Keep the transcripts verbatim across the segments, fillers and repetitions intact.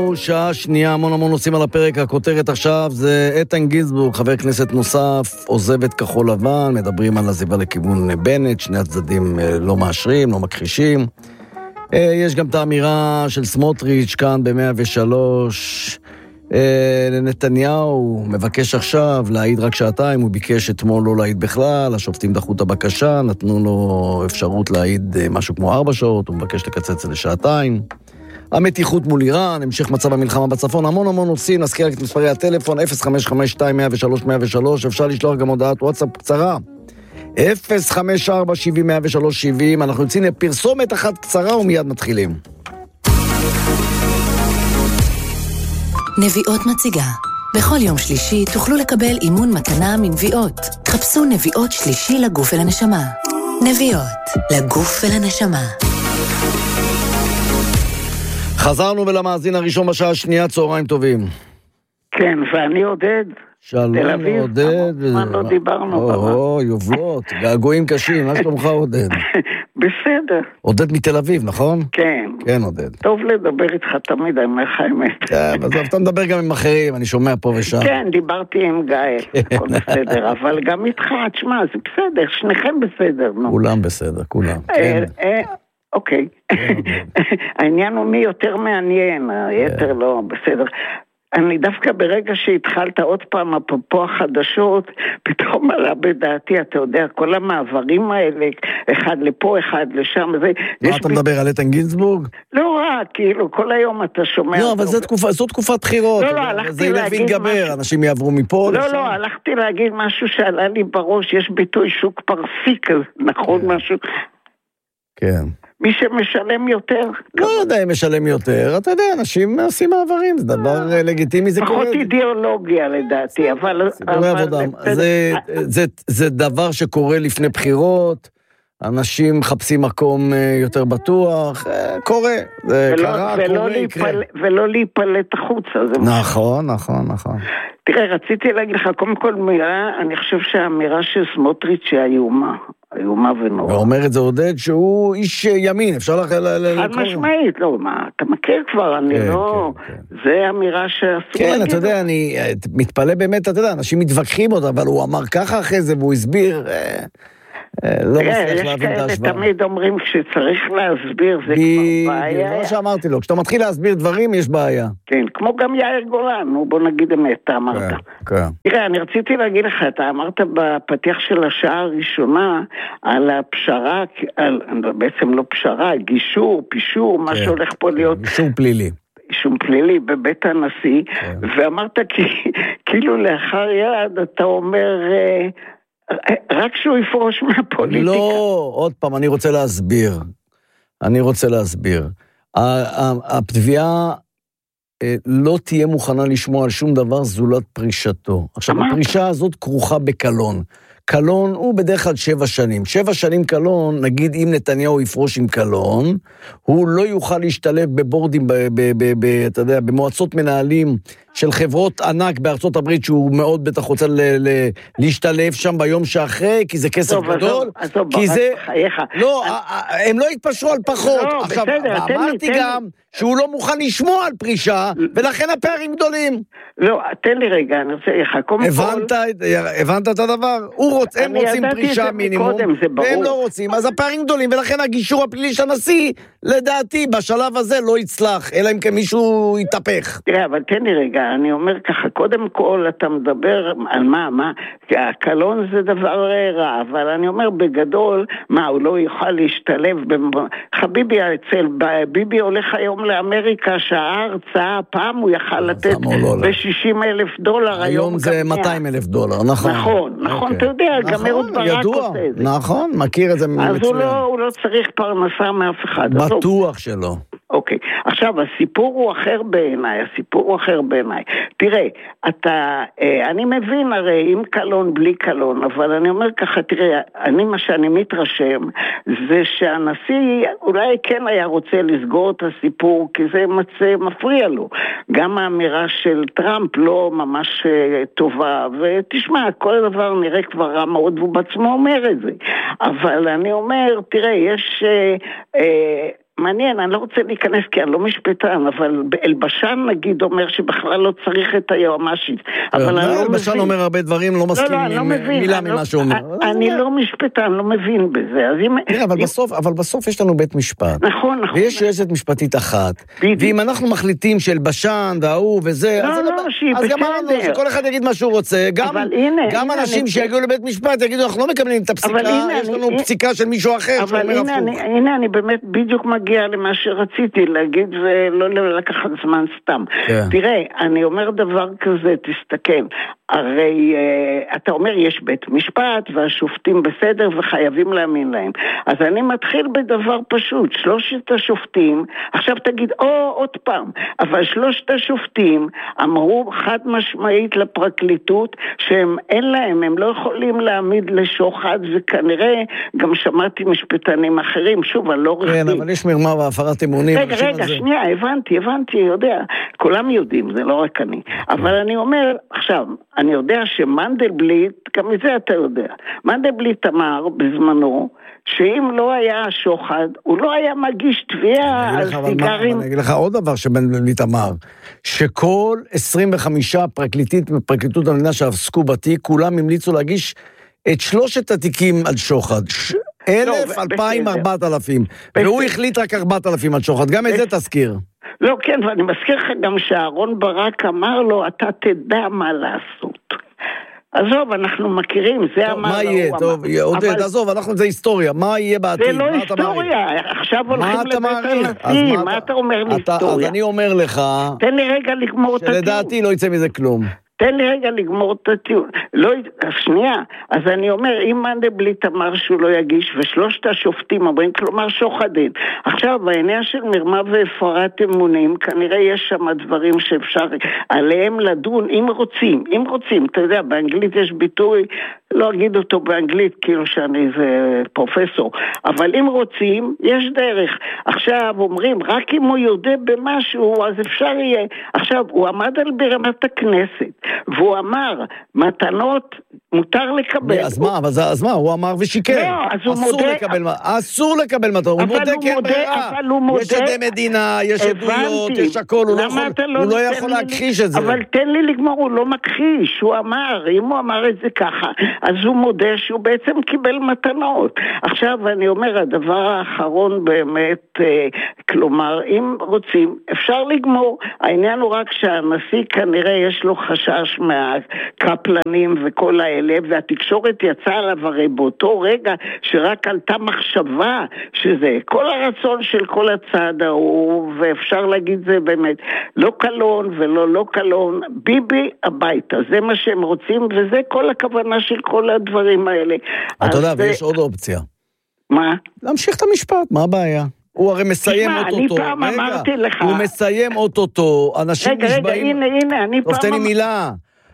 שלנו, שעה שנייה, המון המון נושאים על הפרק. הכותרת עכשיו זה איתן גינזבורג, חבר כנסת נוסף, עוזב את כחול לבן, מדברים על עזיבה לכיוון בנט, שני הצדדים לא מאשרים, לא מכחישים. יש גם את האמירה של סמוטריץ' כאן ב-מאה ושלוש, נתניהו מבקש עכשיו להעיד רק שעתיים, הוא ביקש אתמול לא להעיד בכלל, השופטים דחו את הבקשה, נתנו לו אפשרות להעיד משהו כמו ארבע שעות, הוא מבקש לקצץ לשעתיים. המתיחות מול איראן, המשך מצב המלחמה בצפון, המון המון נושאים, נזכיר את מספרי הטלפון, אפס חמש חמש שתיים מאה ושלוש מאה ושלוש, אפשר לשלוח גם הודעת וואטסאפ קצרה, אפס חמש ארבע שבעים מאה ושלוש שבעים, אנחנו יוצאים לפרסומת אחת קצרה ומיד מתחילים. נביאות מציגה. בכל יום שלישי תוכלו לקבל אימון מתנה מנביאות. חפשו נביאות שלישי לגוף ולנשמה. נביאות, לגוף ולנשמה. חזרנו ולמאזין הראשון בשעה השנייה, צהריים טובים. כן, ואני עודד. שלום עודד. מה לא דיברנו? או, יובלות, געגועים קשים, מה שלומך עודד? בסדר. עודד מתל אביב, נכון? כן. כן, עודד. טוב לדבר איתך תמיד, אני אומר לך האמת. כן, אז אתה מדבר גם עם אחרים, אני שומע פה ושם. כן, דיברתי עם גיא, הכל בסדר, אבל גם איתך, תשמע, זה בסדר, שניכם בסדר. כולם בסדר, כולם. אוקיי. העניין הוא מי יותר מעניין, היתר לא, בסדר. אני דווקא ברגע שהתחלת עוד פעם אפרופו החדשות, פתאום עלה בדעתי, אתה יודע, כל המעברים האלה, אחד לפה, אחד לשם, זה... מה אתה מדבר על איתן גינזבורג? לא רק, כאילו, כל היום אתה שומע... לא, אבל זו תקופת בחירות. לא, לא, הלכתי להגיד משהו. גבר, אנשים יעברו מפה. לא, לא, הלכתי להגיד משהו שעלה לי בראש, יש ביטוי שוק פרסי כזה, נכון משהו? כן. מי שמשלם יותר. לא יודע אם משלם יותר, אתה יודע, אנשים עושים מעברים, זה דבר לגיטימי, זה קורה. פחות אידיאולוגיה לדעתי, אבל... זה דבר שקורה לפני בחירות, אנשים מחפשים מקום יותר בטוח, קורה, זה קרה, קורה, יקרה. ולא להיפלט החוצה. נכון, נכון, נכון. תראה, רציתי להגיד לך, קודם כל מילה, אני חושב שהאמירה של סמוטריץ' היא איומה. איומה ונורא. ואומר את זה עודד שהוא איש ימין, אפשר לך... חד משמעית, לא, מה, אתה מכיר כבר, אני לא... זה אמירה שאסור להגיד. כן, אתה יודע, אני מתפלא באמת, אתה יודע, אנשים מתווכחים אותה, אבל הוא אמר ככה אחרי זה, והוא הסביר... לא מצליח להבין את ההשוואה. יש כאלה תמיד אומרים כשצריך להסביר זה כבר בעיה. זה מה שאמרתי לו, כשאתה מתחיל להסביר דברים יש בעיה. כן, כמו גם יאיר גולן, בוא נגיד אמת, אתה אמרת. תראה, אני רציתי להגיד לך, אתה אמרת בפתיח של השעה הראשונה על הפשרה, בעצם לא פשרה, גישור, פישור, מה שהולך פה להיות... גישור פלילי. אישום פלילי בבית הנשיא, ואמרת כאילו לאחר יד אתה אומר... רק שהוא יפרוש מהפוליטיקה. לא, עוד פעם, אני רוצה להסביר. אני רוצה להסביר. התביעה לא תהיה מוכנה לשמוע על שום דבר זולת פרישתו. עכשיו, הפרישה הזאת כרוכה בקלון. קלון הוא בדרך כלל שבע שנים. שבע שנים קלון, נגיד אם נתניהו יפרוש עם קלון, הוא לא יוכל להשתלב בבורדים, ב, ב, ב, ב, אתה יודע, במועצות מנהלים של חברות ענק בארצות הברית, שהוא מאוד בטח רוצה ל, ל, להשתלב שם ביום שאחרי, כי זה כסף טוב, גדול. אז טוב, כי זה... חייך. לא, הם לא יתפשרו על פחות. לא, עכשיו, בסדר, אמרתי תן גם לי, שהוא לא מוכן לשמוע על פרישה, ולכן הפערים גדולים. לא, תן לי רגע, אני רוצה לך, קודם הבנת, כל... הבנת את הדבר? הוא רוצ... הם רוצים פרישה מינימום, והם לא רוצים, אז הפערים גדולים, ולכן הגישור הפלילי של הנשיא, לדעתי, בשלב הזה לא יצלח, אלא אם כמישהו יתהפך. תראה, אבל תן לי רגע, אני אומר ככה, קודם כל אתה מדבר על מה, מה, הקלון זה דבר רע, אבל אני אומר בגדול, מה, הוא לא יוכל להשתלב, חביבי אצל ביבי הולך היום לאמריקה, שההרצאה, פעם הוא יכל לתת ב-שישים אלף דולר, היום זה מאתיים אלף דולר, נכון. נכון, נכון, אתה יודע, גם אהוד ברק עושה את זה. נכון, מכיר את זה מצוין. אז הוא לא צריך פרנסה מאף אחד. בטוח שלא. אוקיי, עכשיו הסיפור הוא אחר בעיניי, הסיפור הוא אחר בעיניי. תראה, אתה, אני מבין הרי עם קלון בלי קלון, אבל אני אומר ככה, תראה, אני מה שאני מתרשם, זה שהנשיא אולי כן היה רוצה לסגור את הסיפור, כי זה מצא, מפריע לו. גם האמירה של טראמפ לא ממש טובה, ותשמע, כל דבר נראה כבר רע מאוד, והוא בעצמו אומר את זה. אבל אני אומר, תראה, יש... אה, אה, מעניין, אני לא רוצה להיכנס כי אני לא משפטן, אבל אלבשן נגיד אומר שבכלל לא צריך את היועמשית. אבל אני לא אלבשן מבין. אומר הרבה דברים, לא מסכים לא, לא, עם מילה ממה שהוא אומר. אני לא משפטן, לא מבין בזה. אבל בסוף יש לנו בית משפט. נכון, נכון. ויש יועצת משפטית אחת. ואם אנחנו מחליטים שאלבשן והוא וזה, אז גם אמרנו שכל אחד יגיד מה שהוא רוצה. גם אנשים שיגיעו לבית משפט יגידו, אנחנו לא מקבלים את הפסיקה, יש לנו פסיקה של מישהו אחר. אבל הנה אני באמת בדיוק מגיע למה שרציתי להגיד ולא לקחת זמן סתם. תראה, אני אומר דבר כזה, תסתכל, הרי אתה אומר יש בית משפט והשופטים בסדר וחייבים להאמין להם. אז אני מתחיל בדבר פשוט, שלושת השופטים, עכשיו תגיד, או עוד פעם, אבל שלושת השופטים אמרו חד משמעית לפרקליטות שהם אין להם, הם לא יכולים להעמיד לשוחד, וכנראה גם שמעתי משפטנים אחרים, שוב, אני לא רכתי. כן, אבל יש מרמה והפרת אמונים. רגע, רגע, שנייה, הבנתי, הבנתי, יודע, כולם יודעים, זה לא רק אני. אבל אני אומר, עכשיו, אני יודע שמנדלבליט, גם את זה אתה יודע, מנדלבליט אמר בזמנו, שאם לא היה שוחד, הוא לא היה מגיש תביעה על סיגרים. אני אגיד לך עוד דבר שמנדלבליט אמר, שכל עשרים וחמישה פרקליטית מפרקליטות המדינה שעסקו בתיק, כולם המליצו להגיש את שלושת התיקים על שוחד. אלף, אלפיים, ארבעת אלפים. והוא החליט רק ארבעת אלפים על שוחד. גם את זה תזכיר. לא, כן, ואני מזכיר לך גם שאהרון ברק אמר לו, אתה תדע מה לעשות. עזוב, אנחנו מכירים, זה אמר... מה יהיה? טוב, עודד, עזוב, אנחנו זה היסטוריה, מה יהיה בעתיד? זה לא היסטוריה, עכשיו הולכים לבית הנשיא, מה אתה אומר לי היסטוריה? אז אני אומר לך... תן לי רגע לגמור את הטיעון. שלדעתי לא יצא מזה כלום. תן לי רגע לגמור את הטיעון. לא, שנייה, אז אני אומר, אם מנדלבליט אמר שהוא לא יגיש, ושלושת השופטים אומרים, כלומר שוחדין. עכשיו, בעניין של מרמה והפרת אמונים, כנראה יש שם דברים שאפשר עליהם לדון, אם רוצים, אם רוצים. אתה יודע, באנגלית יש ביטוי, לא אגיד אותו באנגלית, כאילו שאני איזה פרופסור, אבל אם רוצים, יש דרך. עכשיו, אומרים, רק אם הוא יודע במשהו, אז אפשר יהיה. עכשיו, הוא עמד על ברמת הכנסת, והוא אמר, מתנות מותר לקבל. אז מה, אז מה, הוא אמר ושיקר. לא, אז הוא מודה. אסור לקבל מתנות, הוא מודה כן ברירה. יש עדי מדינה, יש עדויות, יש הכל, הוא לא יכול להכחיש את זה. אבל תן לי לגמור, הוא לא מכחיש, הוא אמר, אם הוא אמר את זה ככה, אז הוא מודה שהוא בעצם קיבל מתנות. עכשיו אני אומר, הדבר האחרון באמת, כלומר, אם רוצים, אפשר לגמור. העניין הוא רק שהנשיא כנראה יש לו חשש מהקפלנים וכל האלה, והתקשורת יצאה עליו הרי באותו רגע שרק עלתה מחשבה שזה כל הרצון של כל הצעד ההוא, ואפשר להגיד זה באמת לא קלון ולא לא קלון, ביבי הביתה, זה מה שהם רוצים, וזה כל הכוונה של כל הדברים האלה. אתה יודע, ויש עוד אופציה. מה? להמשיך את המשפט, מה הבעיה? הוא הרי מסיים תשמע, אוטוטו. אני פעם רגע, אמרתי לך. הוא מסיים אוטוטו, אנשים רגע, נשבעים... רגע, הנה, הנה, אני פעם... תן לי מילה.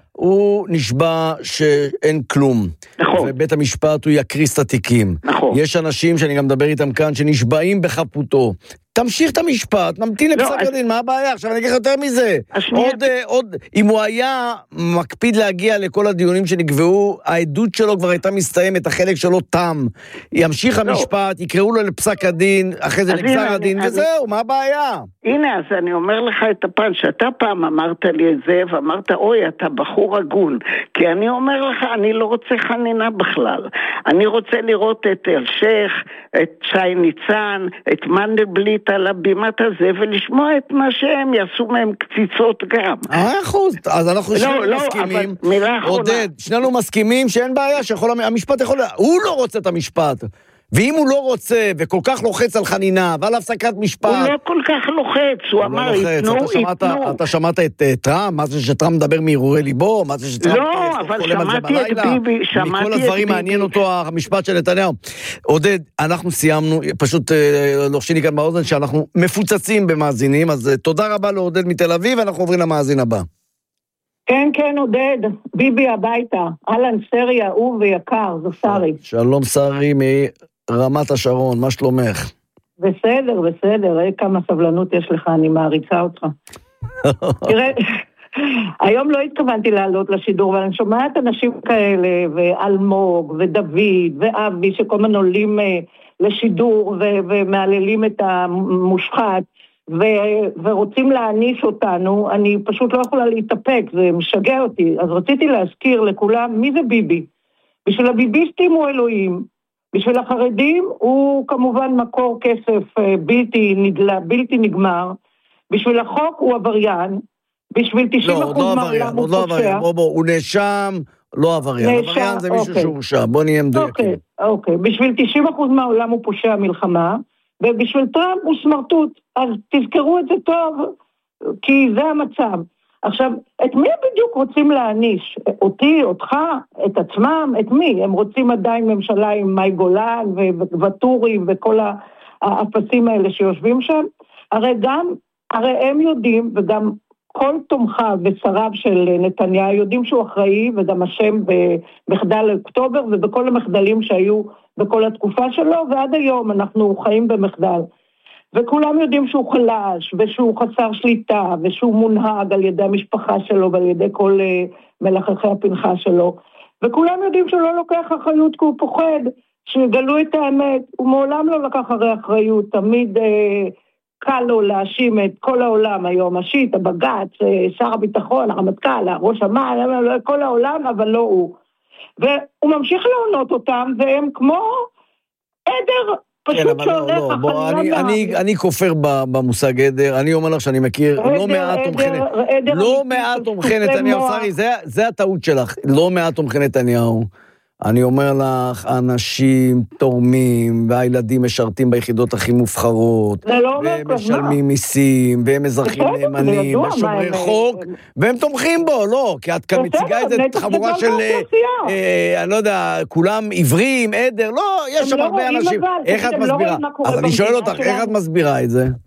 הוא נשבע שאין כלום. נכון. ובית המשפט הוא יקריס את התיקים. נכון. יש אנשים שאני גם מדבר איתם כאן, שנשבעים בחפותו. תמשיך את המשפט, נמתין לפסק הדין, מה הבעיה? עכשיו אני אגיד יותר מזה. עוד, עוד, אם הוא היה מקפיד להגיע לכל הדיונים שנקבעו, העדות שלו כבר הייתה מסתיימת, החלק שלו תם. ימשיך המשפט, יקראו לו לפסק הדין, אחרי זה לפסק הדין, וזהו, מה הבעיה? הנה, אז אני אומר לך את הפן, שאתה פעם אמרת לי את זה, ואמרת, אוי, אתה בחור הגון. כי אני אומר לך, אני לא רוצה חנינה בכלל. אני רוצה לראות את אלשך, את שי ניצן, את מנדלבליט, על הבימת הזה, ולשמוע את מה שהם יעשו מהם קציצות גם. אה, אחוז. אז אנחנו שנינו לא, מסכימים. אבל מילה אחרונה. עודד, שנינו מסכימים שאין בעיה, שהמשפט יכול... הוא לא רוצה את המשפט. ואם הוא לא רוצה, וכל כך לוחץ על חנינה, ועל הפסקת משפט... הוא לא כל כך לוחץ, הוא אמר, יתנו, יתנו. אתה שמעת את טראמפ? מה זה שטראמפ מדבר מהרהורי ליבו? מה זה שטראמפ... לא, אבל שמעתי את ביבי, שמעתי את ביבי. מכל הדברים מעניין אותו המשפט של נתניהו. עודד, אנחנו סיימנו, פשוט לוחשים לי כאן באוזן, שאנחנו מפוצצים במאזינים, אז תודה רבה לעודד מתל אביב, ואנחנו עוברים למאזין הבא. כן, כן, עודד, ביבי הביתה. אהלן, סרי, אהוב ויקר, זו שרי. שלום שרי מרמת השרון, מה שלומך? בסדר, בסדר, ראה כמה סבלנות יש לך, אני מעריצה אותך. תראה, היום לא התכוונתי לעלות לשידור, אבל אני שומעת אנשים כאלה, ואלמוג, ודוד, ואבי, שכל מיני עולים לשידור ו- ומעללים את המושחת, ו- ורוצים להעניש אותנו, אני פשוט לא יכולה להתאפק, זה משגע אותי. אז רציתי להזכיר לכולם, מי זה ביבי? בשביל הביביסטים הוא אלוהים, בשביל החרדים הוא כמובן מקור כסף בלתי נגלה, בלתי נגמר, בשביל החוק הוא עבריין, בשביל תשעים אחוז מהעולם הוא פושע. בוא, בוא, הוא נאשם, לא עבריין. עבריין זה מישהו שהורשע, בוא נהיה מדויקים. אוקיי, אוקיי. בשביל תשעים אחוז מהעולם הוא פושע מלחמה, ובשביל טראמפ הוא סמרטוט. אז תזכרו את זה טוב, כי זה המצב. עכשיו, את מי בדיוק רוצים להעניש? אותי, אותך, את עצמם, את מי? הם רוצים עדיין ממשלה עם מאי גולן וטורי וכל האפסים האלה שיושבים שם? הרי גם, הרי הם יודעים, וגם כל תומכיו ושריו של נתניהו יודעים שהוא אחראי, וגם אשם במחדל אוקטובר ובכל המחדלים שהיו בכל התקופה שלו, ועד היום אנחנו חיים במחדל. וכולם יודעים שהוא חלש, ושהוא חסר שליטה, ושהוא מונהג על ידי המשפחה שלו, ועל ידי כל uh, מלחכי הפנחה שלו. וכולם יודעים שהוא לא לוקח אחריות, כי הוא פוחד שיגלו את האמת. הוא מעולם לא לקח הרי אחריות, תמיד uh, קל לו להאשים את כל העולם היום, השיט, הבג"ץ, שר הביטחון, הרמטכ"ל, ראש אמ"ן, כל העולם, אבל לא הוא. והוא ממשיך לעונות אותם, והם כמו עדר, כן, אבל לא, לא, בוא, אני, אני, אני כופר במושג עדר, אני אומר לך שאני מכיר לא מעט תומכי נתניהו, לא מעט תומכי נתניהו, שרי, זה, זה הטעות שלך, לא מעט תומכי נתניהו, אני אומר לך, אנשים תורמים, והילדים משרתים ביחידות הכי מובחרות, והם משלמים מיסים, והם אזרחים נאמנים, ושומרי חוק, והם תומכים בו, לא, כי את מציגה את זה חבורה של, אני לא יודע, כולם עיוורים, עדר, לא, יש שם הרבה אנשים, איך את מסבירה? אז אני שואל אותך, איך את מסבירה את זה?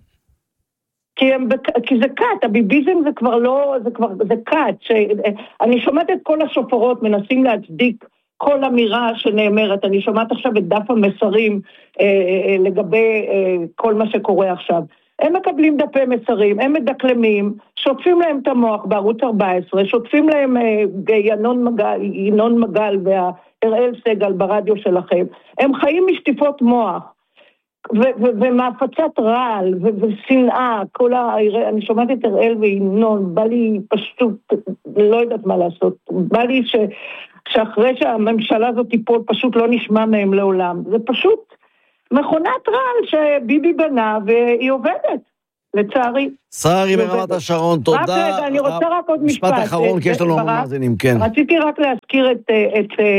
כי זה קאט, הביביזם זה כבר לא, זה כבר, זה קאט, אני שומעת את כל השופרות, מנסים להצדיק, כל אמירה שנאמרת, אני שומעת עכשיו את דף המסרים אה, אה, לגבי אה, כל מה שקורה עכשיו. הם מקבלים דפי מסרים, הם מדקלמים, שוטפים להם את המוח בערוץ ארבע עשרה, שוטפים להם אה, ינון מגל, ינון מגל והראל סגל ברדיו שלכם. הם חיים משטיפות מוח, ו- ו- ומהפצת רעל, ו- ושנאה, כל ה... אני שומעת את הראל וינון, בא לי פשוט, לא יודעת מה לעשות, בא לי ש... שאחרי שהממשלה הזאת תיפול פשוט לא נשמע מהם לעולם. זה פשוט מכונת רעל שביבי בנה והיא עובדת, לצערי. שרי ברמת השרון, תודה. רק רגע, אני רוצה רק עוד משפט. משפט אחרון, כי יש לנו מאזינים, כן. רציתי רק להזכיר את, את, את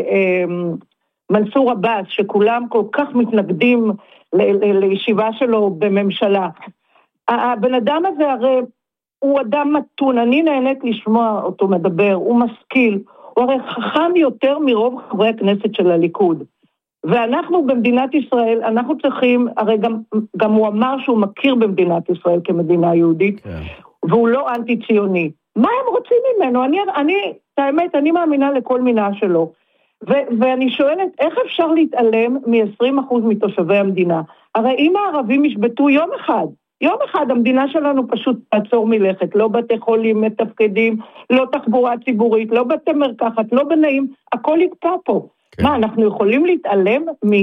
מנסור עבאס, שכולם כל כך מתנגדים ל, ל, לישיבה שלו בממשלה. הבן אדם הזה הרי הוא אדם מתון, אני נהנית לשמוע אותו מדבר, הוא משכיל, הוא הרי חכם יותר מרוב חברי הכנסת של הליכוד. ואנחנו במדינת ישראל, אנחנו צריכים, הרי גם, גם הוא אמר שהוא מכיר במדינת ישראל כמדינה יהודית, כן. והוא לא אנטי-ציוני. מה הם רוצים ממנו? אני, אני, האמת, אני מאמינה לכל מינה שלו. ו- ואני שואלת, איך אפשר להתעלם מ-עשרים אחוז מתושבי המדינה? הרי אם הערבים ישבטו יום אחד, יום אחד המדינה שלנו פשוט תעצור מלכת, לא בתי חולים מתפקדים, לא תחבורה ציבורית, לא בתי מרקחת, לא בנעים, הכל יקפא פה. כן. מה, אנחנו יכולים להתעלם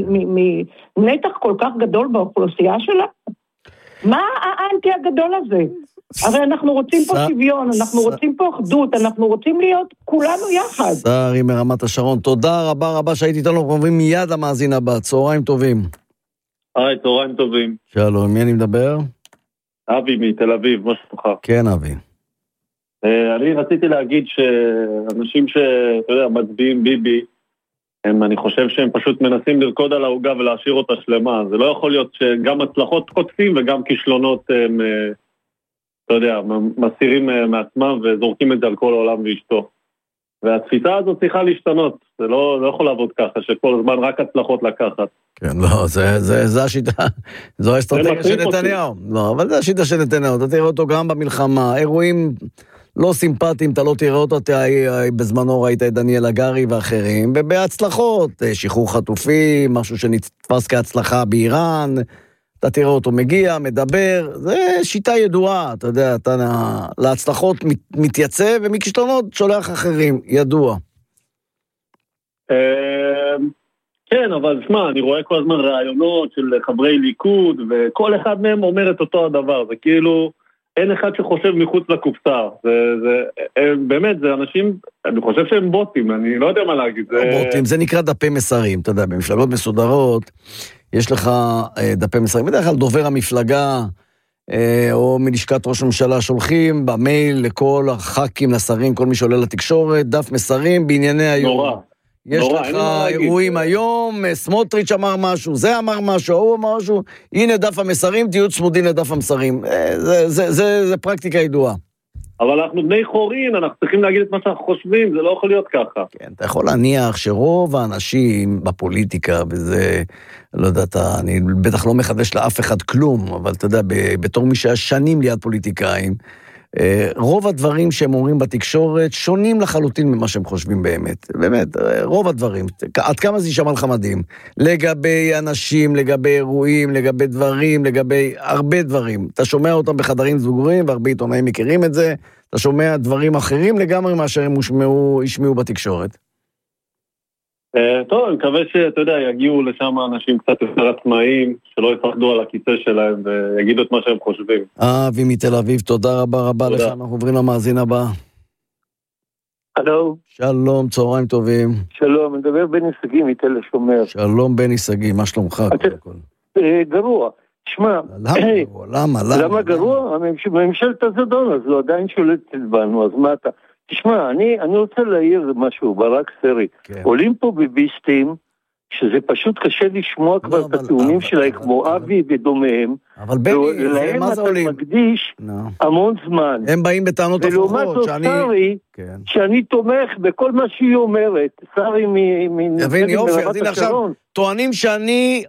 מנתח כל כך גדול באוכלוסייה שלה? מה האנטי הגדול הזה? הרי אנחנו רוצים פה שוויון, אנחנו רוצים פה אחדות, אנחנו רוצים להיות כולנו יחד. שרי מרמת השרון, תודה רבה רבה שהייתי איתנו, אנחנו עוברים מיד למאזין הבא, צהריים טובים. היי, צהריים טובים. שלום, מי אני מדבר? אבי מתל אביב, מה שלומך? כן, אבי. אני רציתי להגיד שאנשים שאתה יודע, מצביעים ביבי, הם, אני חושב שהם פשוט מנסים לרקוד על ההוגה ולהשאיר אותה שלמה. זה לא יכול להיות שגם הצלחות קוטפים וגם כישלונות, הם, אתה יודע, מסירים מעצמם וזורקים את זה על כל העולם ואשתו. והתפיסה הזאת צריכה להשתנות. זה לא, לא יכול לעבוד ככה, שכל הזמן רק הצלחות לקחת. כן, לא, זה, זה, זה השיטה, זו האסטרטגיה של נתניהו. לא, אבל זה השיטה של נתניהו. אתה תראה אותו גם במלחמה. אירועים לא סימפטיים, אתה לא תראה אותו, בזמנו ראית את דניאל הגרי ואחרים, ובהצלחות, שחרור חטופים, משהו שנתפס כהצלחה באיראן, אתה תראה אותו מגיע, מדבר, זה שיטה ידועה, אתה יודע, אתה להצלחות מתייצב, ומכישלונות שולח אחרים, ידוע. כן, אבל שמע, אני רואה כל הזמן רעיונות של חברי ליכוד, וכל אחד מהם אומר את אותו הדבר, זה כאילו, אין אחד שחושב מחוץ לקופסה, זה, זה, באמת, זה אנשים, אני חושב שהם בוטים, אני לא יודע מה להגיד. לא זה... בוטים, זה נקרא דפי מסרים, אתה יודע, במפלגות מסודרות, יש לך דפי מסרים, בדרך כלל דובר המפלגה, או מלשכת ראש הממשלה שולחים במייל לכל הח"כים, לשרים, כל מי שעולה לתקשורת, דף מסרים בענייני היום. נורא. יש נורא, לך אירועים היום, סמוטריץ' אמר משהו, זה אמר משהו, הוא אמר משהו, הנה דף המסרים, תהיו צמודים לדף המסרים. זה, זה, זה, זה פרקטיקה ידועה. אבל אנחנו בני חורין, אנחנו צריכים להגיד את מה שאנחנו חושבים, זה לא יכול להיות ככה. כן, אתה יכול להניח שרוב האנשים בפוליטיקה, וזה, לא יודעת, אני בטח לא מחדש לאף אחד כלום, אבל אתה יודע, בתור מי שהיה שנים ליד פוליטיקאים, רוב הדברים שהם אומרים בתקשורת שונים לחלוטין ממה שהם חושבים באמת. באמת, רוב הדברים. עד כמה זה יישמע לך מדהים? לגבי אנשים, לגבי אירועים, לגבי דברים, לגבי הרבה דברים. אתה שומע אותם בחדרים סגורים, והרבה עיתונאים מכירים את זה. אתה שומע דברים אחרים לגמרי מאשר הם ישמעו, ישמעו בתקשורת. טוב, אני מקווה שאתה יודע, יגיעו לשם אנשים קצת יותר עצמאיים, שלא יפחדו על הכיסא שלהם ויגידו את מה שהם חושבים. אבי מתל אביב, תודה רבה רבה לך, אנחנו עוברים למאזין הבא. הלו. שלום, צהריים טובים. שלום, מדבר בני סגי מתל השומר. שלום בני סגי, מה שלומך? גרוע. שמע, למה? למה גרוע? ממשלת הזדון, אז לא עדיין שולטת בנו, אז מה אתה... תשמע, אני, אני רוצה להעיר משהו, ברק סרי. כן. עולים פה ביביסטים, שזה פשוט קשה לשמוע כבר לא, את הטיעונים שלהם, כמו אבל... אבי ודומיהם. אבל בני, מה זה עולים? אתה מקדיש no. המון זמן. הם באים בטענות הפוכות. ולעומת זאת שאני... סרי, כן. שאני תומך בכל מה שהיא אומרת, סרי מ... יבין יופי, אז הנה עכשיו, טוענים שאני...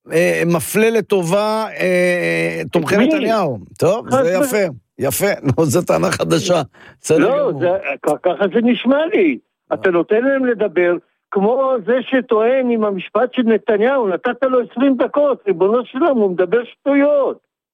מפלה לטובה תומכי נתניהו. טוב, זה יפה. יפה, זו טענה חדשה. לא, ככה זה נשמע לי. אתה נותן להם לדבר כמו זה שטוען עם המשפט של נתניהו, נתת לו עשרים דקות, ריבונו שלום, הוא מדבר שטויות.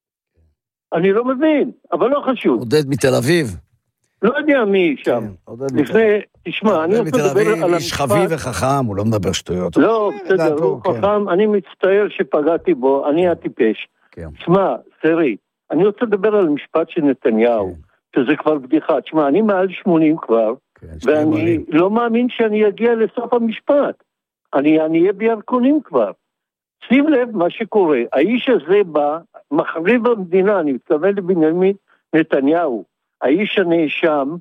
אני לא מבין, אבל לא חשוב. עודד מתל אביב. לא יודע מי שם. לפני, תשמע, אני רוצה לדבר על המשפט. איש חביב וחכם, הוא לא מדבר שטויות. לא, בסדר, הוא חכם, אני מצטער שפגעתי בו, אני הטיפש. תשמע, סרי, אני רוצה לדבר על המשפט של נתניהו, שזה כבר בדיחה. תשמע, אני מעל שמונים כבר, ואני לא מאמין שאני אגיע לסוף המשפט. אני אהיה בירקונים כבר. שים לב מה שקורה, האיש הזה בא, מחריב המדינה, אני מתכוון לבנימין נתניהו, האיש הנאשם,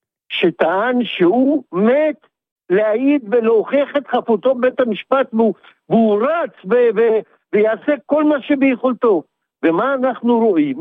שטען שהוא מת להעיד ולהוכיח את חפותו בית המשפט, והוא, והוא רץ ו- ו- ויעשה כל מה שביכולתו. ומה אנחנו רואים?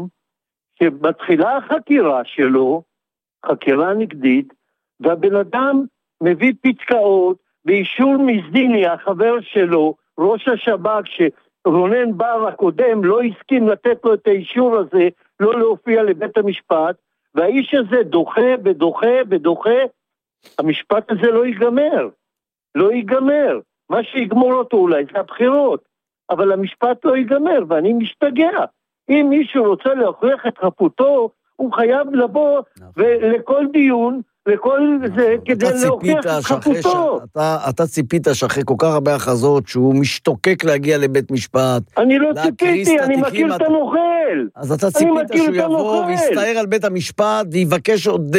שמתחילה החקירה שלו, חקירה נגדית, והבן אדם מביא פתקאות, באישור מזדיני, החבר שלו, ראש השב"כ, שרונן בר הקודם לא הסכים לתת לו את האישור הזה, לא להופיע לבית המשפט, והאיש הזה דוחה ודוחה ודוחה, המשפט הזה לא ייגמר, לא ייגמר. מה שיגמור אותו אולי זה הבחירות, אבל המשפט לא ייגמר, ואני משתגע. אם מישהו רוצה להוכיח את חפותו, הוא חייב לבוא ולכל דיון, לכל זה, כדי להוכיח את חפותו. אתה ציפית שאחרי כל כך הרבה הכרזות, שהוא משתוקק להגיע לבית משפט. אני לא ציפיתי, אני מכיר את הנוכל. אז אתה ציפית שהוא יבוא ויסתער על בית המשפט, ויבקש עוד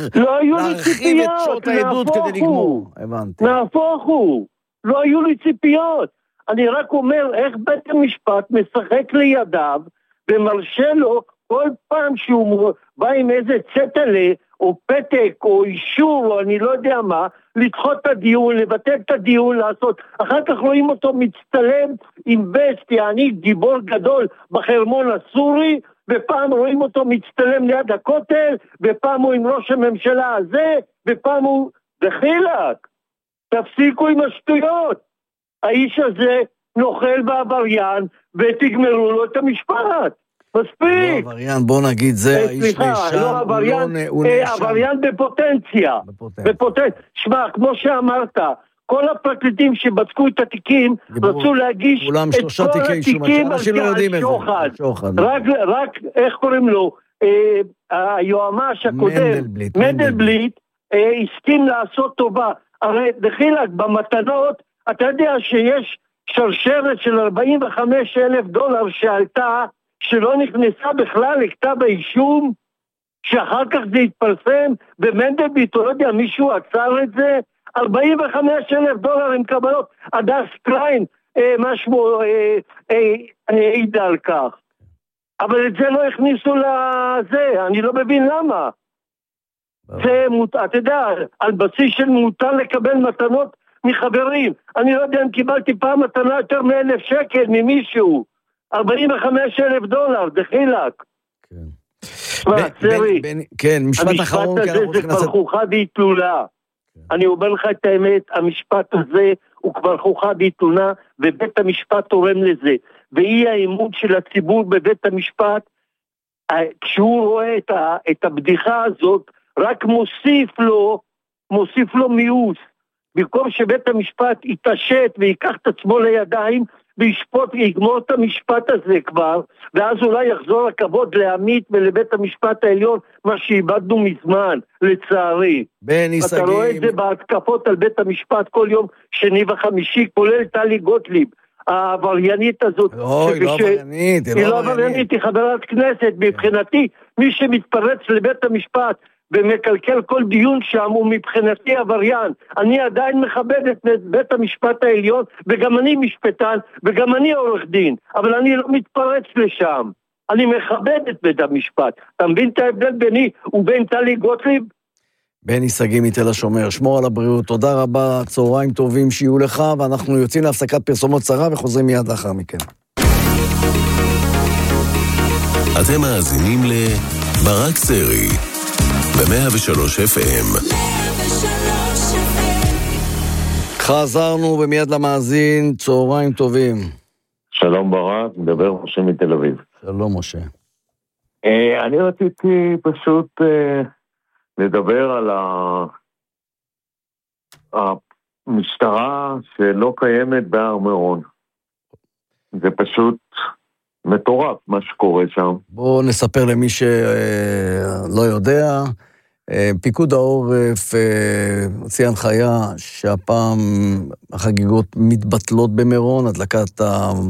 להרחיב את שעות העדות כדי לגמור. נהפוך הוא. לא היו לי ציפיות. אני רק אומר איך בית המשפט משחק לידיו, ומרשה לו כל פעם שהוא בא עם איזה צטלה, או פתק, או אישור, או אני לא יודע מה, לדחות את הדיון, לבטל את הדיון, לעשות. אחר כך רואים אותו מצטלם עם וסט, יעני גיבור גדול בחרמון הסורי, ופעם רואים אותו מצטלם ליד הכותל, ופעם הוא עם ראש הממשלה הזה, ופעם הוא... דחילק, תפסיקו עם השטויות. האיש הזה נוכל בעבריין, ותגמרו לו את המשפט. מספיק. לא עבריין, בוא נגיד, זה האיש נאשם. סליחה, לא עבריין, עבריין בפוטנציה. בפוטנציה. שמע, כמו שאמרת, כל הפרקליטים שבדקו את התיקים, רצו להגיש את כל התיקים על שוחד. רק, איך קוראים לו, היועמ"ש הקודם, מנדלבליט, הסכים לעשות טובה. הרי דחילק במתנות, אתה יודע שיש שרשרת של ארבעים וחמישה אלף דולר שעלתה, שלא נכנסה בכלל לכתב האישום, שאחר כך זה התפרסם, במנדלבליט, לא יודע, מישהו עצר את זה, ארבעים וחמישה אלף דולר עם קבלות, הדס קליין, אה, משהו, אה, אה, העיד על כך. אבל את זה לא הכניסו לזה, אני לא מבין למה. זה, אתה יודע, על בסיס של מותר לקבל מתנות מחברים. אני לא יודע אם קיבלתי פעם מתנה יותר מאלף שקל ממישהו. ארבעים וחמישה אלף דולר, דחילק. כן, משפט אחרון. המשפט הזה זה כבר חוכה והתלולה. אני אומר לך את האמת, המשפט הזה הוא כבר חוכה והתלונה, ובית המשפט תורם לזה. ואי האמון של הציבור בבית המשפט, כשהוא רואה את, ה, את הבדיחה הזאת, רק מוסיף לו, מוסיף לו מיאוס. במקום שבית המשפט יתעשת ויקח את עצמו לידיים, וישפוט ויגמור את המשפט הזה כבר, ואז אולי יחזור הכבוד לעמית ולבית המשפט העליון, מה שאיבדנו מזמן, לצערי. בני סגים. אתה רואה את זה בהתקפות על בית המשפט כל יום שני וחמישי, כולל טלי גוטליב, העבריינית הזאת. אוי, לא עבריינית, היא לא עבריינית, היא חברת כנסת. מבחינתי, מי שמתפרץ לבית המשפט ומקלקל כל דיון שם הוא מבחינתי עבריין. אני עדיין מכבד את בית המשפט העליון, וגם אני משפטן, וגם אני עורך דין, אבל אני לא מתפרץ לשם. אני מכבד את בית המשפט. אתה מבין את ההבדל ביני ובין טלי גוטליב? בני סגים מתל השומר, שמור על הבריאות, תודה רבה, צהריים טובים שיהיו לך, ואנחנו יוצאים להפסקת פרסומות צרה וחוזרים מיד לאחר מכן. אתם מאזינים לברק סרי ב-מאה ושלוש אף אם. חזרנו ומיד למאזין, צהריים טובים. שלום ברק, מדבר משה מתל אביב. שלום משה. אה, אני רציתי פשוט אה, לדבר על המשטרה שלא קיימת בהר מירון. זה פשוט מטורף מה שקורה שם. בואו נספר למי שלא יודע, פיקוד העורף הוציא הנחיה שהפעם החגיגות מתבטלות במירון, הדלקת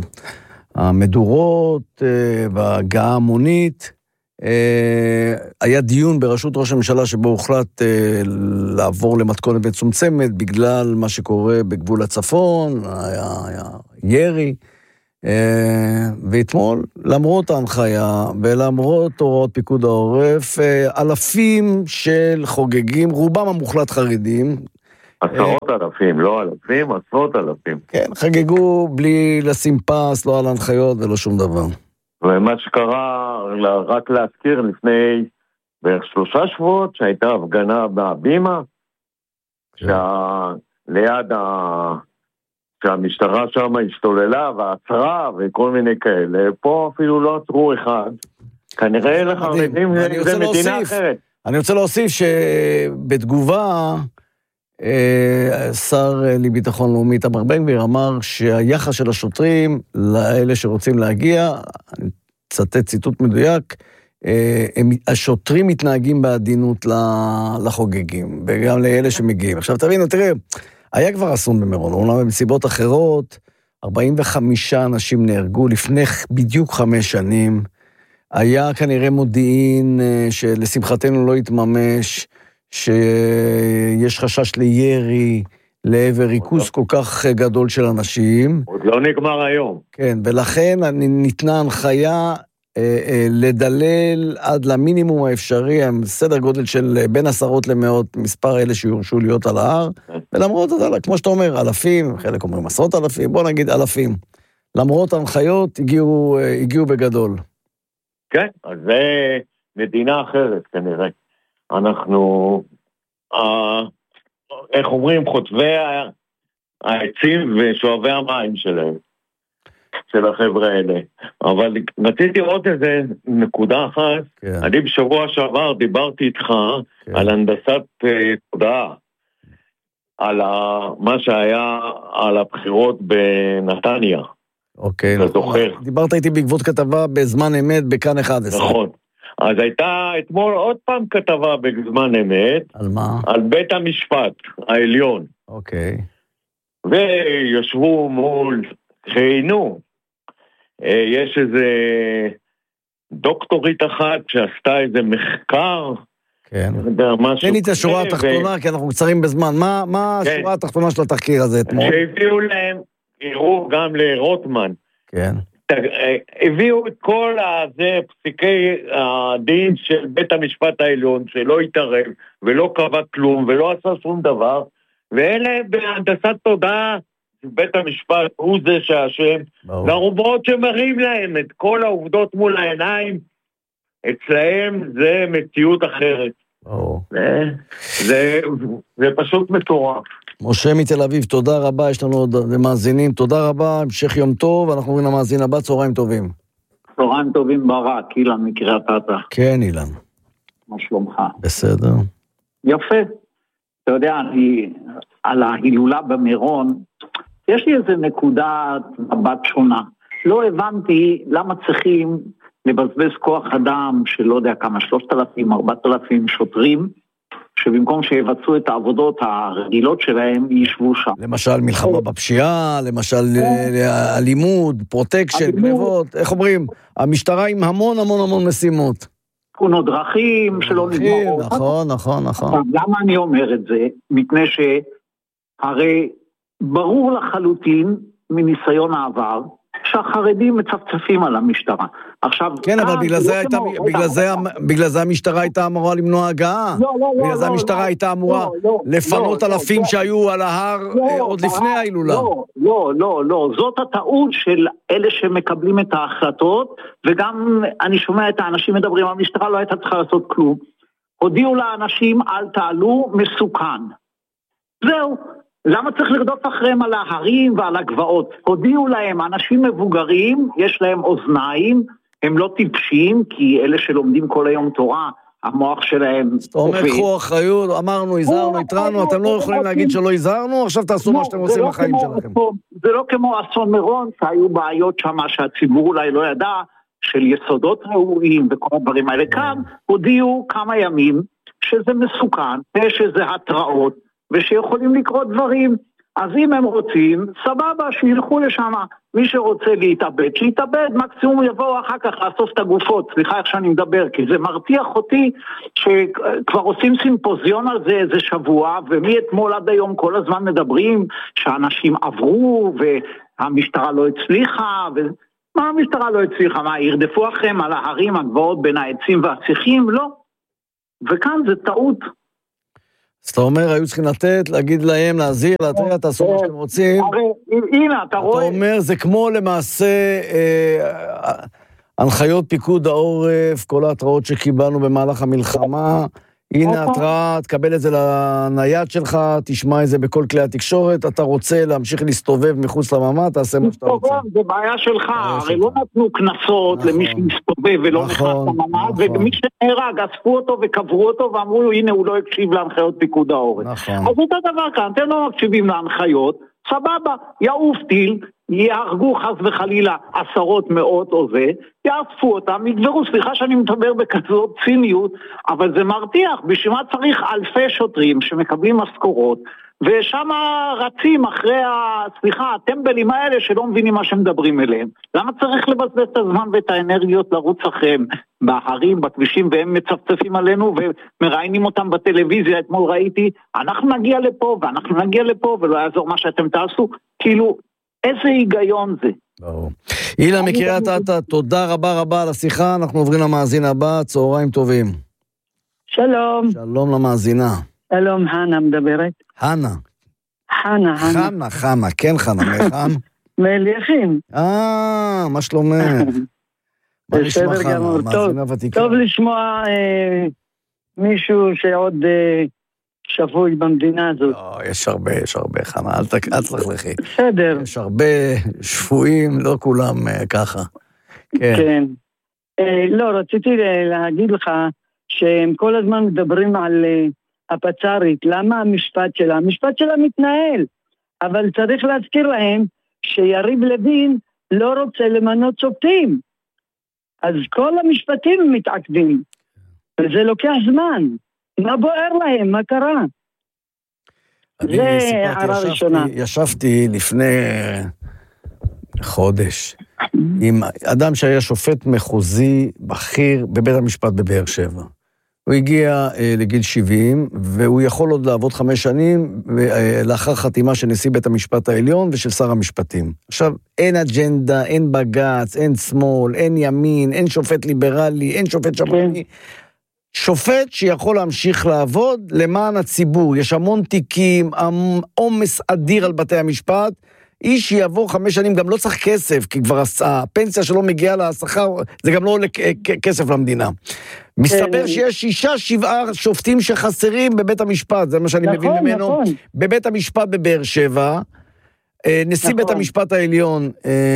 המדורות וההגעה המונית. היה דיון בראשות ראש הממשלה שבו הוחלט לעבור למתכונת מצומצמת בגלל מה שקורה בגבול הצפון, היה, היה ירי. ואתמול, למרות ההנחיה ולמרות הוראות פיקוד העורף, אלפים של חוגגים, רובם המוחלט חרדים. עשרות אלפים, לא אלפים, עשרות אלפים. כן, חגגו בלי לשים פס, לא על ההנחיות ולא שום דבר. ומה שקרה, רק להזכיר, לפני בערך שלושה שבועות, שהייתה הפגנה בהבימה, שליד ה... שהמשטרה שם השתוללה ועצרה וכל מיני כאלה, פה אפילו לא עצרו אחד. כנראה לחרדים זה מדינה אחרת. אני רוצה להוסיף שבתגובה, שר לביטחון לאומי איתמר בן גביר אמר שהיחס של השוטרים לאלה שרוצים להגיע, אני צטט ציטוט מדויק, השוטרים מתנהגים בעדינות לחוגגים, וגם לאלה שמגיעים. עכשיו תבינו, תראה, היה כבר אסון במירון, אולי במסיבות אחרות, ארבעים וחמישה אנשים נהרגו לפני בדיוק חמש שנים, היה כנראה מודיעין שלשמחתנו לא התממש, שיש חשש לירי, לעבר ריכוז כל כך גדול של אנשים. עוד לא נגמר היום. כן, ולכן ניתנה הנחיה לדלל עד למינימום האפשרי, סדר גודל של בין עשרות למאות, מספר אלה שיורשו להיות על ההר, ולמרות זאת, כמו שאתה אומר, אלפים, חלק אומרים עשרות אלפים, בוא נגיד אלפים. למרות ההנחיות, הגיעו, הגיעו בגדול. כן, אז זה מדינה אחרת כנראה. אנחנו, אה, איך אומרים, חוטבי העצים ושואבי המים שלהם. של החבר'ה האלה. אבל רציתי עוד איזה נקודה אחת. כן. אני בשבוע שעבר דיברתי איתך כן. על הנדסת uh, תודעה, על ה, מה שהיה על הבחירות בנתניה. אוקיי, נכון. דיברת איתי בעקבות כתבה בזמן אמת בכאן אחת עשרה. נכון. אז הייתה אתמול עוד פעם כתבה בזמן אמת. על מה? על בית המשפט העליון. אוקיי. וישבו מול, ראינו, יש איזה דוקטורית אחת שעשתה איזה מחקר, כן. תן לי את השורה התחתונה, כי אנחנו קצרים בזמן. מה השורה התחתונה של התחקיר הזה אתמול? שהביאו להם, הראו גם לרוטמן. כן. הביאו את כל הזה, פסיקי הדין של בית המשפט העליון, שלא התערב, ולא קבע כלום, ולא עשה שום דבר, ואלה בהנדסת תודעה, בית המשפט הוא זה שהשם, והרובעות שמראים להם את כל העובדות מול העיניים, אצלהם זה מציאות אחרת. זה, זה, זה פשוט מטורף. משה מתל אביב, תודה רבה, יש לנו עוד מאזינים, תודה רבה, המשך יום טוב, אנחנו רואים למאזין הבא, צהריים טובים. צהריים טובים ברק, אילן מקריית אתא. כן, אילן. מה שלומך? בסדר. יפה. אתה יודע, אני, על ההילולה במירון, יש לי איזה נקודת מבט שונה. לא הבנתי למה צריכים לבזבז כוח אדם של לא יודע כמה, שלושת אלפים, ארבעת אלפים שוטרים, שבמקום שיבצעו את העבודות הרגילות שלהם, ישבו שם. למשל מלחמה בפשיעה, למשל אלימות, פרוטקשן, גנבות, איך אומרים? המשטרה עם המון המון המון משימות. תאונות דרכים שלא נגמרות. נכון, נכון, נכון. למה אני אומר את זה? מפני שהרי ברור לחלוטין מניסיון העבר, שהחרדים מצפצפים על המשטרה. עכשיו, כן, אבל בגלל זה הייתה, בגלל זה, בגלל זה המשטרה הייתה אמורה למנוע הגעה. לא, לא, לא. בגלל זה המשטרה הייתה אמורה לפנות אלפים שהיו על ההר עוד לפני ההילולה. לא, לא, לא, לא. זאת הטעות של אלה שמקבלים את ההחלטות, וגם אני שומע את האנשים מדברים, המשטרה לא הייתה צריכה לעשות כלום. הודיעו לאנשים, אל תעלו, מסוכן. זהו. למה צריך לרדוף אחריהם על ההרים ועל הגבעות? הודיעו להם, אנשים מבוגרים, יש להם אוזניים, הם לא טיפשים, כי אלה שלומדים כל היום תורה, המוח שלהם... זאת אומרת, קחו אחריות, אמרנו, הזהרנו, התרענו, אתם לא יכולים להגיד שלא הזהרנו, עכשיו תעשו מה שאתם עושים בחיים שלכם. זה לא כמו אסון מירון, שהיו בעיות שם שהציבור אולי לא ידע, של יסודות ראויים וכל הדברים האלה. כאן הודיעו כמה ימים שזה מסוכן, שזה התראות, ושיכולים לקרות דברים. אז אם הם רוצים, סבבה, שילכו לשם. מי שרוצה להתאבד, שיתאבד, מקסימום יבואו אחר כך לאסוף את הגופות. סליחה איך שאני מדבר, כי זה מרתיח אותי שכבר עושים סימפוזיון על זה איזה שבוע, ומאתמול עד היום כל הזמן מדברים שאנשים עברו והמשטרה לא הצליחה. ו... מה המשטרה לא הצליחה? מה, ירדפו אחריהם על ההרים הגבוהות בין העצים והשיחים? לא. וכאן זה טעות. אז אתה אומר, היו צריכים לתת, להגיד להם, להזהיר, להתריע, תעשו מה שאתם רוצים. הנה, אתה רואה... אתה אומר, זה כמו למעשה הנחיות פיקוד העורף, כל ההתראות שקיבלנו במהלך המלחמה, הנה התראה, תקבל את זה לנייד שלך, תשמע את זה בכל כלי התקשורת, אתה רוצה להמשיך להסתובב מחוץ לממה, תעשה מה שאתה רוצה. זה בעיה שלך, הרי לא נתנו כנסות למי שמסתובב ולא נכנס לממה, ומי שנהרג, אספו אותו וקברו אותו ואמרו לו, הנה הוא לא הקשיב להנחיות פיקוד העורף. אז אותו דבר כאן, אתם לא מקשיבים להנחיות, סבבה, יעוף טיל, יהרגו חס וחלילה עשרות מאות או זה, יאספו אותם, יגברו, סליחה שאני מדבר בכזאת ציניות, אבל זה מרתיח, בשביל מה צריך אלפי שוטרים שמקבלים משכורות, ושם רצים אחרי, ה... סליחה, הטמבלים האלה שלא מבינים מה שמדברים אליהם. למה צריך לבזבז את הזמן ואת האנרגיות לרוץ אחריהם בהרים, בכבישים, והם מצפצפים עלינו ומראיינים אותם בטלוויזיה? אתמול ראיתי, אנחנו נגיע לפה ואנחנו נגיע לפה ולא יעזור מה שאתם תעשו. כאילו, איזה היגיון זה? ברור. אילן מקריית אתא, תודה רבה רבה על השיחה, אנחנו עוברים למאזין הבא, צהריים טובים. שלום. שלום למאזינה. שלום, חנה מדברת. חנה. חנה, חנה. חנה, חנה, כן חנה, מחם? מאליכין. אה, מה שלומך? מה נשמע חנה, מאזינה ותיקה? טוב לשמוע אה, מישהו שעוד אה, שבוי במדינה הזאת. לא, יש הרבה, יש הרבה, חנה, אל תלכלכי. בסדר. יש הרבה שבויים, לא כולם אה, ככה. כן. כן. אה, לא, רציתי להגיד לך שהם כל הזמן מדברים על... אה, הפצ"רית, למה המשפט שלה? המשפט שלה מתנהל, אבל צריך להזכיר להם שיריב לוין לא רוצה למנות שופטים. אז כל המשפטים מתעכבים, וזה לוקח זמן. מה בוער להם? מה קרה? זה הערה ראשונה. ישבתי לפני חודש עם אדם שהיה שופט מחוזי בכיר בבית המשפט בבאר שבע. הוא הגיע אה, לגיל שבעים, והוא יכול עוד לעבוד חמש שנים, אה, לאחר חתימה של נשיא בית המשפט העליון ושל שר המשפטים. עכשיו, אין אג'נדה, אין בגץ, אין שמאל, אין ימין, אין שופט ליברלי, אין שופט שמרני. שופט שיכול להמשיך לעבוד למען הציבור. יש המון תיקים, עומס אדיר על בתי המשפט, איש שיעבור חמש שנים גם לא צריך כסף, כי כבר הפנסיה שלו מגיעה לשכר, זה גם לא עולה כסף למדינה. מסתבר שיש שישה, שבעה שופטים שחסרים בבית המשפט, זה מה שאני מבין ממנו, בבית המשפט בבאר שבע, נשיא בית המשפט העליון,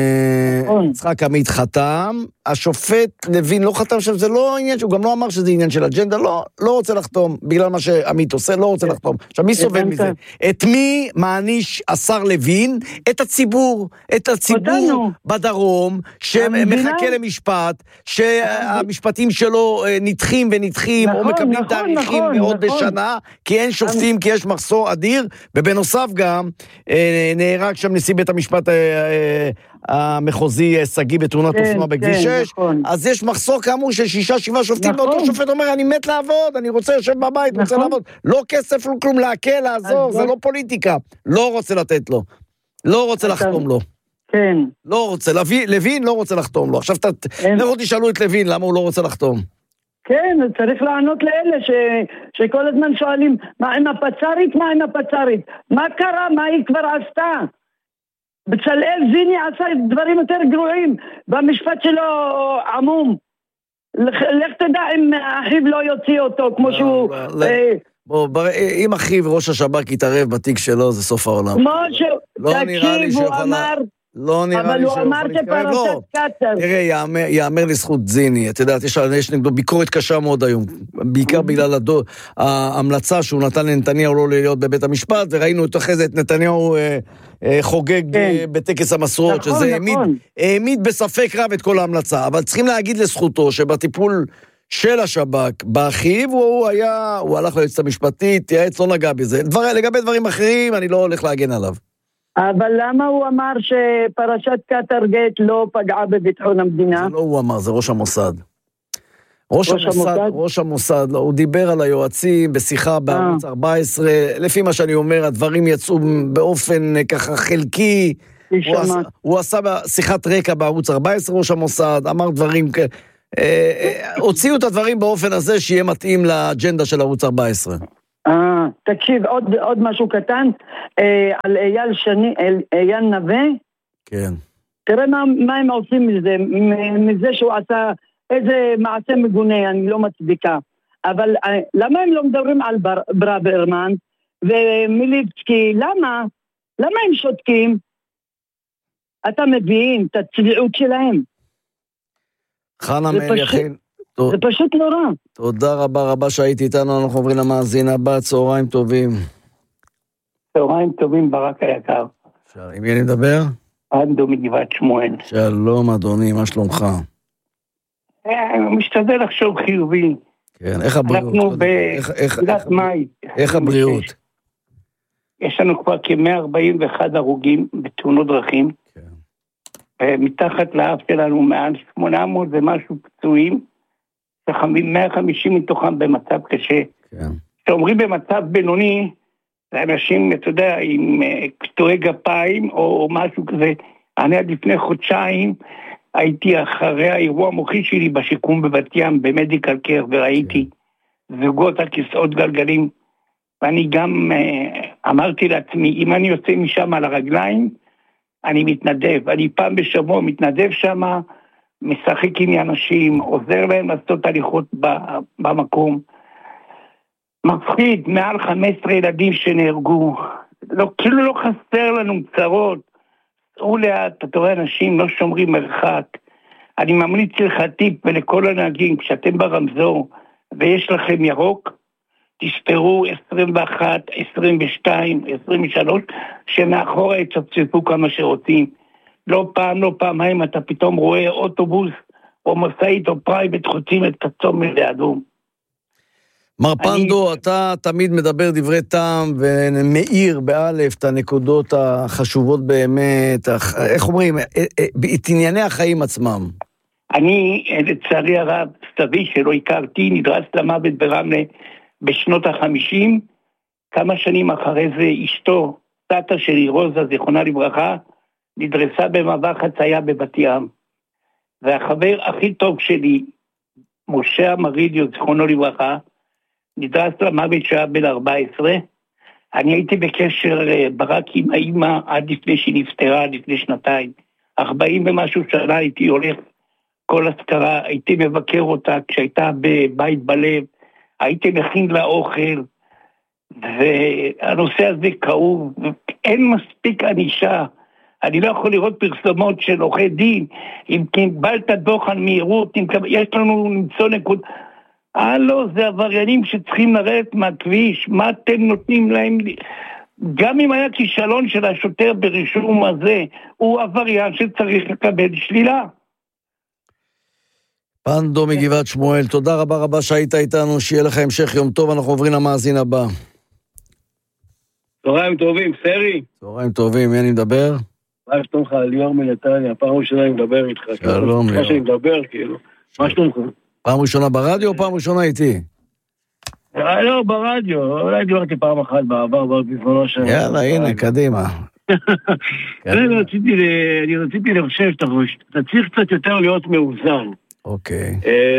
יצחק עמית חתם, השופט לוין לא חתם שזה לא עניין, הוא גם לא אמר שזה עניין של אג'נדה, לא, לא רוצה לחתום, בגלל מה שעמית עושה, לא רוצה לחתום. עכשיו, מי סובל מזה? את מי מעניש השר לוין? את הציבור, את הציבור בדרום, שמחכה למשפט, שהמשפטים שלו נדחים ונדחים, או מקבלים תאריכים מאוד בשנה, כי אין שופטים, כי יש מחסור אדיר, ובנוסף גם, נהרג שם נשיא בית המשפט המחוזי סגי בתאונת אופנוע בכביש שש, אז יש מחסור כאמור של שישה, שבעה שופטים, ואותו שופט אומר, אני מת לעבוד, אני רוצה לשבת בבית, רוצה לעבוד, לא כסף, לא כלום, להקל, לעזור, זה לא פוליטיקה, לא רוצה לתת לו, לא רוצה לחתום לו. כן. לא רוצה, לוין לא רוצה לחתום לו. עכשיו, לכו תשאלו את לוין, למה הוא לא רוצה לחתום? כן, צריך לענות לאלה שכל הזמן שואלים, מה עם הפצרית, מה עם הפצרית? מה קרה, מה היא כבר עשתה? בצלאל זיני עשה דברים יותר גרועים, במשפט שלו עמום. לך תדע אם אחיו לא יוציא אותו, כמו שהוא... בוא, אם אחיו ראש השב"כ יתערב בתיק שלו, זה סוף העולם. כמו שהוא... תקשיב, הוא אמר... לא נראה לי שהוא יכול להתקרב, לא. תראה, יאמר לזכות זיני, את יודעת, יש נגדו ביקורת קשה מאוד היום, בעיקר בגלל ההמלצה שהוא נתן לנתניהו לא להיות בבית המשפט, וראינו את אחרי זה את נתניהו חוגג בטקס המסורות, שזה העמיד בספק רב את כל ההמלצה, אבל צריכים להגיד לזכותו שבטיפול של השב"כ, באחיו הוא היה, הוא הלך ליועצת המשפטית, יעץ לא נגע בזה, לגבי דברים אחרים אני לא הולך להגן עליו. אבל למה הוא אמר שפרשת קטרגט לא פגעה בביטחון המדינה? זה לא הוא אמר, זה ראש המוסד. ראש, ראש המוסד, המוסד, ראש המוסד, לא, הוא דיבר על היועצים בשיחה בערוץ ארבע עשרה, לפי מה שאני אומר, הדברים יצאו באופן ככה חלקי, הוא עשה, הוא עשה שיחת רקע בערוץ ארבע עשרה, ראש המוסד, אמר דברים, הוציאו את הדברים באופן הזה שיהיה מתאים לאג'נדה של ערוץ ארבע עשרה. אה, תקשיב, עוד, עוד משהו קטן, אה, על אייל שני, אייל נווה. כן. תראה מה, מה הם עושים מזה, מזה שהוא עשה איזה מעשה מגונה, אני לא מצדיקה. אבל אה, למה הם לא מדברים על בר, ברוורמן ומיליבסקי? למה? למה הם שותקים? אתה מבין את הצביעות שלהם. חנה מלייחין. זה פשוט לא רע. תודה רבה רבה שהייתי איתנו, אנחנו עוברים למאזין הבא, צהריים טובים. צהריים טובים, ברק היקר. עם מי אני מדבר? אנדו מגבעת שמואל. שלום אדוני, מה שלומך? משתדל לחשוב חיובי. כן, איך הבריאות? אנחנו בתחילת מאי. איך הבריאות? יש לנו כבר כ-מאה ארבעים ואחד הרוגים בתאונות דרכים. מתחת לאף שלנו מעל שמונה מאות ומשהו פצועים, מאה וחמישים מתוכם במצב קשה. כשאומרים במצב בינוני, זה אנשים, אתה יודע, עם קטועי גפיים או משהו כזה. אני עד לפני חודשיים הייתי אחרי האירוע המוחי שלי בשיקום בבת ים, במדיקל קר, וראיתי זוגות על כיסאות גלגלים, ואני גם אמרתי לעצמי, אם אני יוצא משם על הרגליים, אני מתנדב, אני פעם בשבוע מתנדב שם, משחק עם אנשים, עוזר להם לעשות הליכות במקום. מפחיד, מעל חמישה עשר ילדים שנהרגו, לא, כאילו לא חסר לנו צרות, צאו לאט, אתה רואה אנשים לא שומרים מרחק, אני ממליץ לך טיפ ולכל הנהגים, כשאתם ברמזור ויש לכם ירוק, תספרו עשרים ואחת, עשרים ושתיים, עשרים ושלוש, שמאחורה יצפצפו כמה שרוצים. לא פעם, לא פעמיים, אתה פתאום רואה אוטובוס, או משאית או פרייבט חוצים את כצום לאדום. מר פנדו, אתה תמיד מדבר דברי טעם ומאיר באלף את הנקודות החשובות באמת, איך אומרים, את ענייני החיים עצמם. אני, לצערי הרב, סבי שלא הכרתי, נדרס למוות ברמלה בשנות החמישים, כמה שנים אחרי זה אשתו, סטה שלי, רוזה, זיכרונה לברכה, נדרסה במעבר חצייה בבת ים. והחבר הכי טוב שלי, משה אמריליו, זיכרונו לברכה, נדרס למוות שהיה בן ארבע עשרה. אני הייתי בקשר ברק עם האמא עד לפני שהיא נפטרה, לפני שנתיים. ארבעים ומשהו שנה הייתי הולך כל הזכרה, הייתי מבקר אותה כשהייתה בבית בלב, הייתי מכין לה אוכל, והנושא הזה כאוב, אין מספיק ענישה. אני לא יכול לראות פרסומות של עורכי דין, אם קיבלת דוח על מהירות, יש לנו למצוא נקוד. אה לא, זה עבריינים שצריכים לרדת מהכביש, מה אתם נותנים להם? גם אם היה כישלון של השוטר ברישום הזה, הוא עבריין שצריך לקבל שלילה. פנדו מגבעת שמואל, תודה רבה רבה שהיית איתנו, שיהיה לך המשך יום טוב, אנחנו עוברים למאזין הבא. צהריים טובים, סרי. צהריים טובים, מי אני מדבר? מה שלומך, ליאור מנתניה, פעם ראשונה אני מדבר איתך. שלום ליאור. מה שאני מדבר, כאילו, מה שלומך? פעם ראשונה ברדיו או פעם ראשונה איתי? לא, ברדיו, אולי דיברתי פעם אחת בעבר, בזמנו שאני... יאללה, הנה, קדימה. אני רציתי לחשב שאתה צריך קצת יותר להיות מאוזן. אוקיי.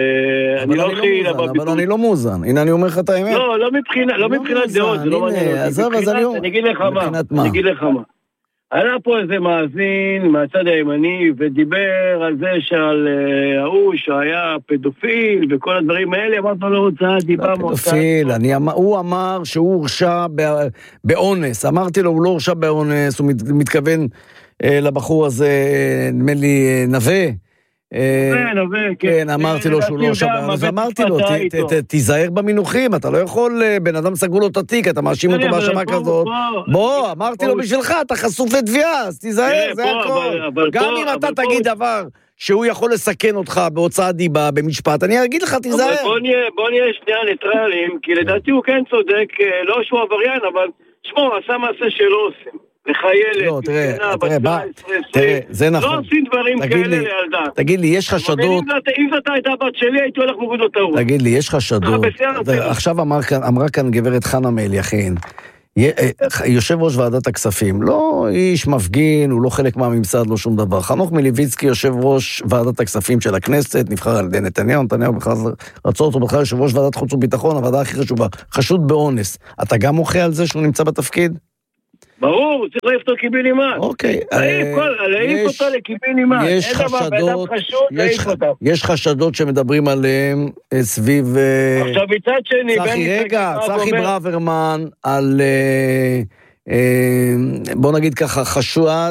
אבל אני לא מאוזן, הנה אני אומר לך את האמת. לא, לא מבחינת דעות, זה לא מעניין. אני אגיד לך מה, אני אגיד לך מה. עלה פה איזה מאזין מהצד הימני ודיבר על זה שעל ההוא שהיה פדופיל וכל הדברים האלה, אמרת לו לא רוצה, דיבה מוצא. פדופיל, הוא אמר שהוא הורשע באונס, אמרתי לו הוא לא הורשע באונס, הוא מתכוון לבחור הזה, נדמה לי נווה, כן, אמרתי לו שהוא לא הורשע באונס, ואמרתי לו, תיזהר במינוחים, אתה לא יכול, בן אדם סגרו לו את התיק, אתה מאשים אותו בהאשמה כזאת, בוא, אמרתי לו בשבילך, אתה חסוף לתביעה, אז תיזהר, זה הכל. גם אם אתה תגיד דבר שהוא יכול לסכן אותך בהוצאת דיבה, במשפט, אני אגיד לך, תיזהר. בוא נהיה שנייה ניטרלים, כי לדעתי הוא כן צודק, לא שהוא עבריין, אבל שמו, עשה מעשה שלא עושים. לחיילת, לא, תראה, תראה, תראה, זה נכון. לא עושים דברים כאלה לילדה. תגיד לי, יש חשדות... אם זאת הייתה בת שלי, הייתי הולך מוריד אותה. תגיד לי, יש חשדות... עכשיו אמרה כאן גברת חנה מליחין, יושב ראש ועדת הכספים, לא איש מפגין, הוא לא חלק מהממסד, לא שום דבר. חנוך מלביצקי, יושב ראש ועדת הכספים של הכנסת, נבחר על ידי נתניהו, נתניהו בכלל רצו אותו בכלל יושב ראש ועדת חוץ וביטחון, הוועדה הכי חשובה, חשוד באונס. אתה גם מוחה על זה שהוא נמצא בתפקיד? ברור, צריך להעיף אותו קיבינימט. אוקיי. להעיף אותו לקיבינימט. יש חשדות, יש חשדות שמדברים עליהם סביב... עכשיו מצד שני... צחי, רגע, צחי ברוורמן על... בוא נגיד ככה, חשוד...